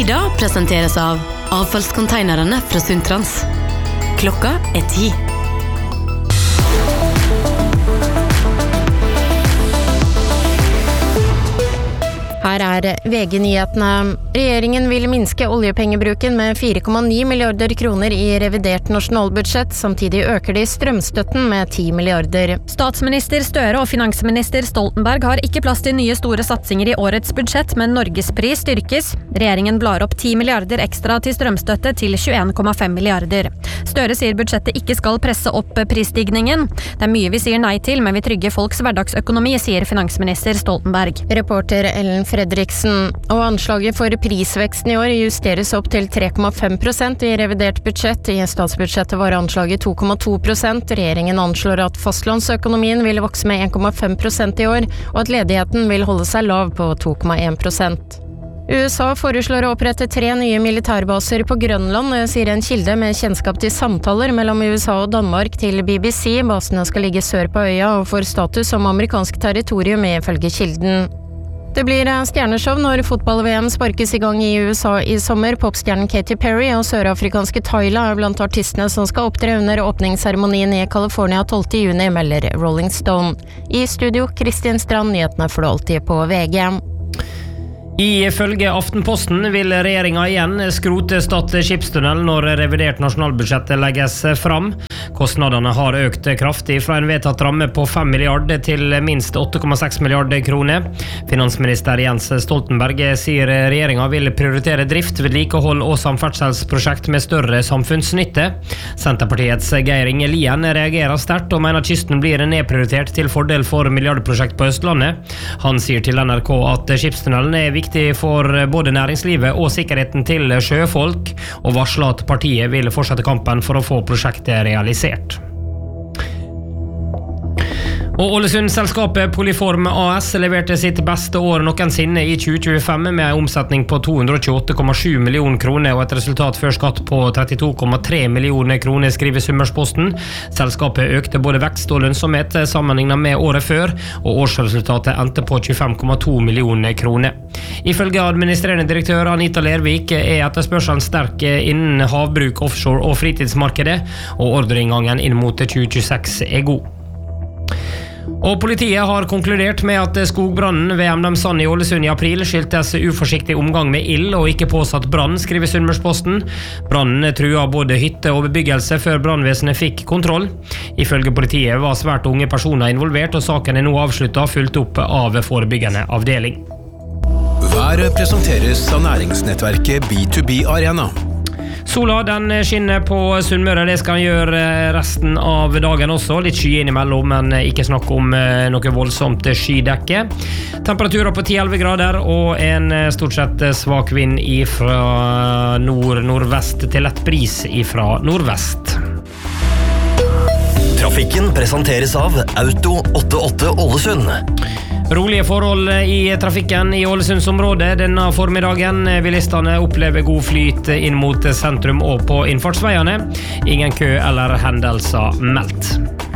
Idag presenteras av avfallskonteinerne fra Sundtrans. Klokka 10. Her VG-nyhetene. Regjeringen vil minske oljepengebruken med 4,9 milliarder kroner i revidert nasjonalbudsjett, samtidig øker de strømstøtten med 10 milliarder. Statsminister Støre og finansminister Stoltenberg har ikke plass til nye store satsinger i årets budsjett, men Norgespris styrkes. Regjeringen blar opp 10 milliarder ekstra til strømstøtte til 21,5 milliarder. Støre sier budsjettet ikke skal presse opp prisstigningen. Det er mye vi sier nei til, men vi trygger folks hverdagsøkonomi, sier finansminister Stoltenberg. Reporter Ellen Fredriksen. Og anslaget for prisveksten i år justeres opp til 3,5% i revidert budsjett. I statsbudsjettet var anslaget 2,2%. Regjeringen anslår at fastlandsøkonomien vil vokse med 1,5% i år, og at ledigheten vil holde seg lav på 2,1%. USA foreslår å opprette 3 nye militærbaser på Grønland, sier en kilde med kjennskap til samtaler mellom USA og Danmark til BBC. Basene skal ligge sør på øya og får status som amerikansk territorium, ifølge kilden. Det blir stjerneshow når fotball-VM sparkes i gang i USA i sommer. Popstjernen Katy Perry og sørafrikanske Tyla blant artistene som skal opptre under åpningsseremonien i California 12. juni, melder Rolling Stone. I studio, Kristin Strand, nyhetene får du alltid på VG. Ifølge Aftenposten vil regjeringen igjen skrote Stad skipstunnel når revidert nasjonalbudsjett legges fram. Kostnadene har økt kraftig fra en vedtatt ramme på 5 milliarder til minst 8,6 milliarder kroner. Finansminister Jens Stoltenberg sier regjeringen vil prioritere drift, vedlikehold og samferdselsprosjekt med større samfunnsnytte. Senterpartiets Geir Inge Lien reagerer sterkt og mener kysten blir nedprioritert til fordel for milliardprosjekt på Østlandet. Han sier til NRK at skipstunnelen er viktig for både næringslivet og sikkerheten til sjøfolk, og varsler at partiet vil fortsette kampen for å få prosjektet realisert. Og Ålesund-selskapet Polyform AS leverte sitt beste år noensinne i 2025 med en omsetning på 228,7 millioner kroner og et resultat før skatt på 32,3 millioner kroner, skriver Summersposten. Selskapet økte både vekst og lønnsomhet sammenlignet med året før, og årsresultatet endte på 25,2 millioner kroner. Ifølge administrerende direktør Anita Lervik er etterspørselen sterk innen havbruk, offshore og fritidsmarkedet, og ordreinngangen inn mot 2026 er god. Og politiet har konkludert med at skogbrannen ved MDM Sand i Ålesund i april skyldtes uforsiktig omgang med ild og ikke påsatt brann, skriver Sunnmørsposten. Brannen trua både hytte og bebyggelse før brannvesenet fikk kontroll. Ifølge politiet var svært unge personer involvert, og saken er nå avsluttet, fulgt opp av forebyggende avdeling. Været presenteres av næringsnettverket B2B Arena. Sola den skinner på Sunnmøre, det skal gjøre resten av dagen også. Litt sky innimellom, men ikke snakk om noe voldsomt skydekke. Temperaturer på 10-11 grader og en stort sett svak vind fra nord-nordvest til lett bris fra nordvest. Trafikken presenteres av Auto 88 Ålesund. Rolige forhold i trafikken i Ålesundsområdet denne formiddagen. Bilistene opplever god flyt inn mot sentrum og på innfartsveiene. Ingen kø eller hendelser meldt.